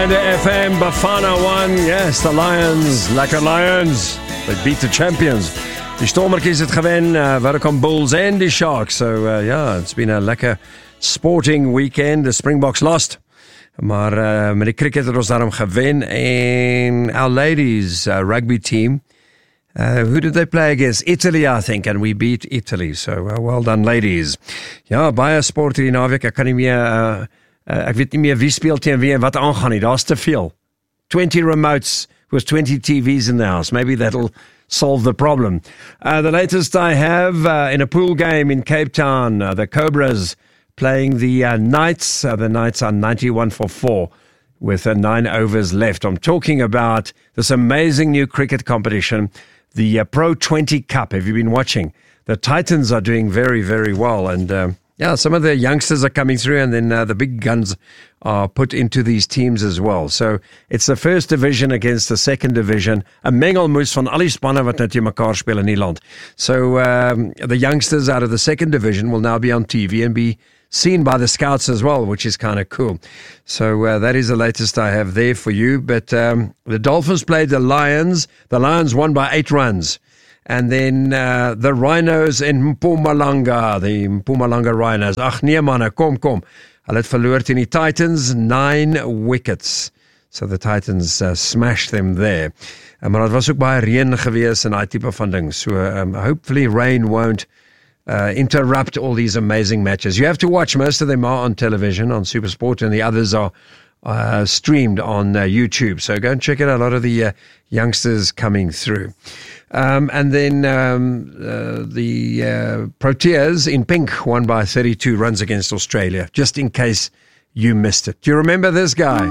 And the FM Bafana won. Yes, the Lions, lekker Lions. They beat the champions. Die Stormertjies het gewen, Vodacom Bulls and the Sharks. So, yeah, it's been a lekker sporting weekend. The Springboks lost. Maar met die cricket het ons daarom gewen. En our ladies rugby team, who did they play against? Italy, I think, and we beat Italy. So, well done, ladies. Ja, baie sport hierdie naweek. Ek kan nie meer... ek weet nie meer wie speel teen wie en wat aangaan nie. Daar's te veel. 20 remotes with 20 TVs in the house. Maybe that'll solve the problem. The latest I have in a pool game in Cape Town, the Cobras playing the Knights. The Knights are 91 for 4 with 9 overs left. I'm talking about this amazing new cricket competition, the Pro 20 Cup. Have you been watching? The Titans are doing very, very well. And yeah, some of the youngsters are coming through, and then the big guns are put into these teams as well. So it's the first division against the second division. 'n mengelmoes van al die spanne wat net teen mekaar speel in die land. So the youngsters out of the second division will now be on TV and be seen by the scouts as well, which is kind of cool. So that is the latest I have there for you. But the Dolphins played the Lions. The Lions won by 8 runs. And then the Rhinos in Mpumalanga, the Mpumalanga Rhinos. Ach nee manne, kom. Hulle het verloor teen die Titans, 9 wickets. So the Titans smashed them there. Maar het was ook baie reën gewees en daai tipe van ding. So hopefully rain won't interrupt all these amazing matches. You have to watch. Most of them are on television, on SuperSport, and the others are streamed on YouTube. So go and check it out. A lot of the youngsters coming through. And then the Proteas in pink won by 32 runs against Australia, just in case you missed it. Do you remember this guy?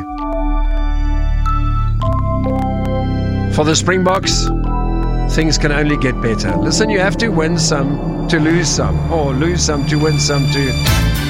For the Springboks, things can only get better. Listen, you have to win some to lose some, or lose some to win some to...